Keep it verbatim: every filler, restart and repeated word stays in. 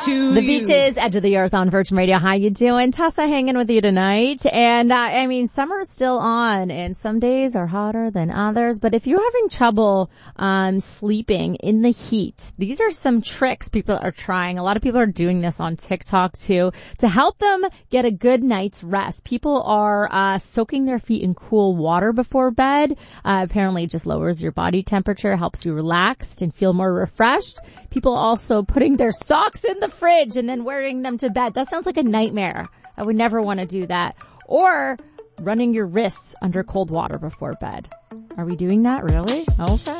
to The you. Beaches, Edge of the Earth on Virgin Radio. How you doing? Tessa hanging with you tonight. And, uh, I mean, summer's still on and some days are hotter than others. But if you're having trouble, um, sleeping in the heat, these are some tricks people are trying. A lot of people are doing this on TikTok too to help them get a good night's rest. People are, uh, soaking their feet in cool water before bed. Uh, apparently it just lowers your body temperature, helps you relaxed and feel more refreshed. People also putting their socks in the fridge and then wearing them to bed. That sounds like a nightmare. I would never want to do that. Or running your wrists under cold water before bed. Are we doing that really? Okay.